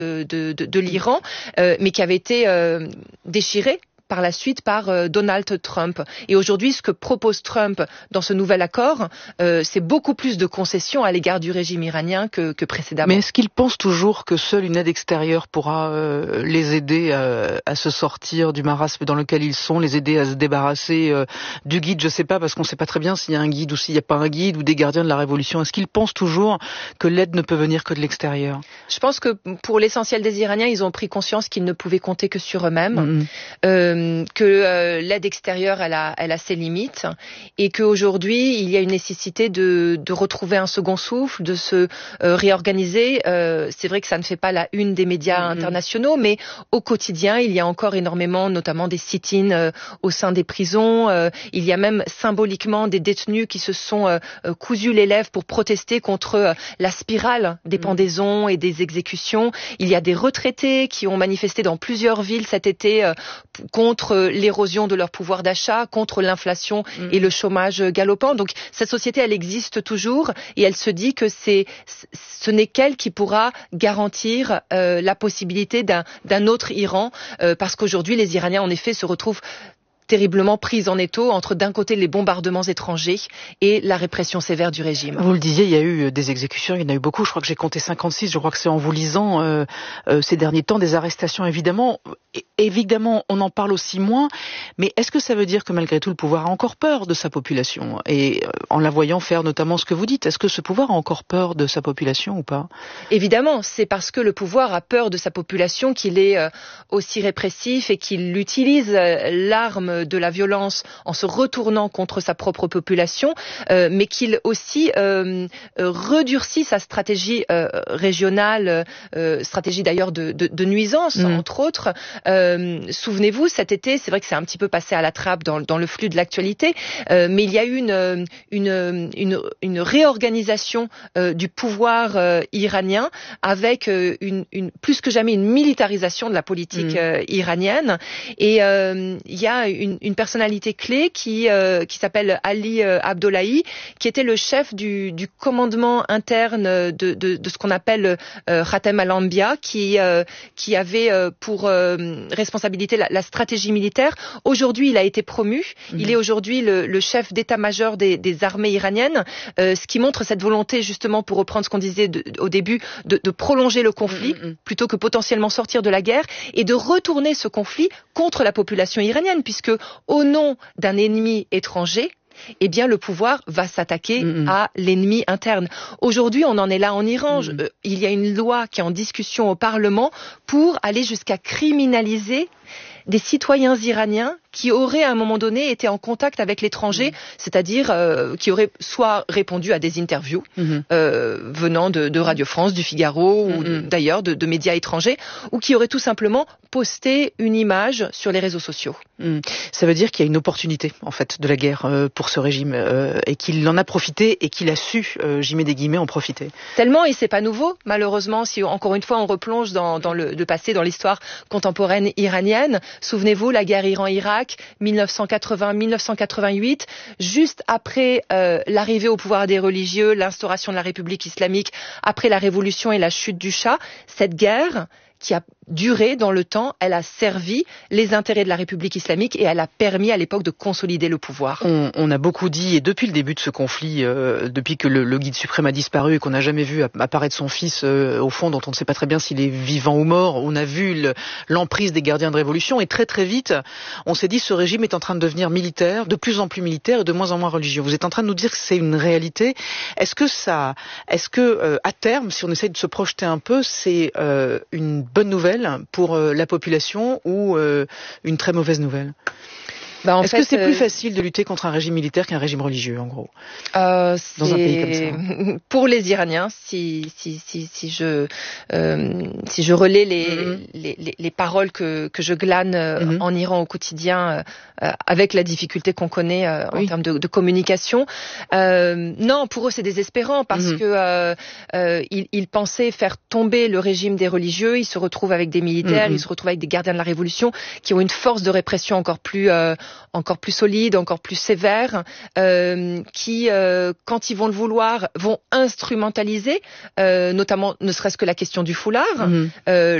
de l'Iran, mais qui avait été déchiré par la suite par Donald Trump. Et aujourd'hui, ce que propose Trump dans ce nouvel accord, c'est beaucoup plus de concessions à l'égard du régime iranien que précédemment. Mais est-ce qu'il pense toujours que seule une aide extérieure pourra les aider à se sortir du marasme dans lequel ils sont, les aider à se débarrasser du guide, je sais pas, parce qu'on sait pas très bien s'il y a un guide ou s'il n'y a pas un guide, ou des gardiens de la révolution. Est-ce qu'il pense toujours que l'aide ne peut venir que de l'extérieur? Je pense que pour l'essentiel des Iraniens, ils ont pris conscience qu'ils ne pouvaient compter que sur eux-mêmes. Que l'aide extérieure elle a ses limites et qu'aujourd'hui il y a une nécessité de retrouver un second souffle, de se réorganiser. C'est vrai que ça ne fait pas la une des médias internationaux, mais au quotidien il y a encore énormément, notamment des sit-ins au sein des prisons. Il y a même symboliquement des détenus qui se sont cousus les lèvres pour protester contre la spirale des pendaisons et des exécutions. Il y a des retraités qui ont manifesté dans plusieurs villes cet été contre l'érosion de leur pouvoir d'achat, contre l'inflation et le chômage galopant. Donc cette société, elle existe toujours et elle se dit que ce n'est qu'elle qui pourra garantir la possibilité d'un autre Iran, parce qu'aujourd'hui les Iraniens en effet se retrouvent terriblement prise en étau entre d'un côté les bombardements étrangers et la répression sévère du régime. Vous le disiez, il y a eu des exécutions, il y en a eu beaucoup, je crois que j'ai compté 56, je crois que c'est en vous lisant ces derniers temps, des arrestations évidemment. Évidemment, on en parle aussi moins, mais est-ce que ça veut dire que malgré tout le pouvoir a encore peur de sa population? Et en la voyant faire notamment ce que vous dites, est-ce que ce pouvoir a encore peur de sa population ou pas? Évidemment, c'est parce que le pouvoir a peur de sa population qu'il est aussi répressif et qu'il utilise l'arme de la violence en se retournant contre sa propre population, mais qu'il aussi redurcit sa stratégie régionale, stratégie d'ailleurs de nuisance, entre autres. Souvenez-vous, cet été, c'est vrai que c'est un petit peu passé à la trappe dans le flux de l'actualité, mais il y a eu une réorganisation du pouvoir iranien avec plus que jamais une militarisation de la politique iranienne. Et il y a une personnalité clé qui s'appelle Ali Abdollahi, qui était le chef du commandement interne de ce qu'on appelle Khatem al-Anbiya, qui avait pour responsabilité la stratégie militaire. Aujourd'hui, il a été promu. Il est aujourd'hui le chef d'état-major des armées iraniennes, ce qui montre cette volonté, justement, pour reprendre ce qu'on disait au début, de prolonger le conflit, plutôt que potentiellement sortir de la guerre, et de retourner ce conflit contre la population iranienne, puisque au nom d'un ennemi étranger, eh bien, le pouvoir va s'attaquer à l'ennemi interne. Aujourd'hui, on en est là en Iran. Il y a une loi qui est en discussion au Parlement pour aller jusqu'à criminaliser des citoyens iraniens qui auraient à un moment donné été en contact avec l'étranger, c'est-à-dire qui auraient soit répondu à des interviews venant de Radio France, du Figaro ou d'ailleurs de médias étrangers, ou qui auraient tout simplement posté une image sur les réseaux sociaux. Ça veut dire qu'il y a une opportunité en fait de la guerre pour ce régime et qu'il en a profité et qu'il a su, j'y mets des guillemets, en profiter. Tellement, et c'est pas nouveau malheureusement, si encore une fois on replonge dans le passé, dans l'histoire contemporaine iranienne. Souvenez-vous, la guerre Iran-Irak, 1980-1988, juste après l'arrivée au pouvoir des religieux, l'instauration de la République islamique, après la révolution et la chute du Shah, cette guerre qui a duré dans le temps, elle a servi les intérêts de la République islamique et elle a permis à l'époque de consolider le pouvoir. On a beaucoup dit, et depuis le début de ce conflit, depuis que le guide suprême a disparu et qu'on n'a jamais vu apparaître son fils, au fond, dont on ne sait pas très bien s'il est vivant ou mort, on a vu l'emprise des gardiens de révolution, et très très vite, on s'est dit ce régime est en train de devenir militaire, de plus en plus militaire et de moins en moins religieux. Vous êtes en train de nous dire que c'est une réalité. Est-ce que à terme, si on essaye de se projeter un peu, c'est une bonne nouvelle pour la population ou une très mauvaise nouvelle? Est-ce que c'est plus facile de lutter contre un régime militaire qu'un régime religieux, en gros, dans un pays comme ça? Pour les Iraniens, si je relais les paroles que je glane en Iran au quotidien, avec la difficulté qu'on connaît en termes de communication, non, pour eux c'est désespérant parce que ils pensaient faire tomber le régime des religieux. Ils se retrouvent avec des militaires, ils se retrouvent avec des gardiens de la révolution qui ont une force de répression encore plus encore plus solides, encore plus sévères, qui, quand ils vont le vouloir, vont instrumentaliser, notamment ne serait-ce que la question du foulard.